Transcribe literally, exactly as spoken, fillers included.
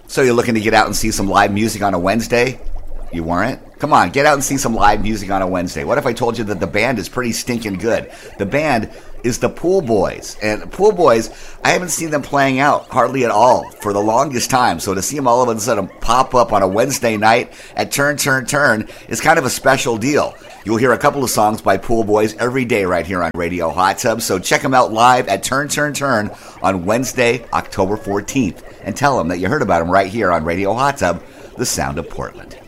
So you're looking to get out and see some live music on a Wednesday? You weren't? Come on, get out and see some live music on a Wednesday. What if I told you that the band is pretty stinking good? The band is the Pool Boys. And Pool Boys, I haven't seen them playing out hardly at all for the longest time. So to see them all of a sudden pop up on a Wednesday night at Turn, Turn, Turn is kind of a special deal. You'll hear a couple of songs by Pool Boys every day right here on Radio Hot Tub. So check them out live at Turn, Turn, Turn on Wednesday, October fourteenth. And tell them that you heard about them right here on Radio Hot Tub, the sound of Portland.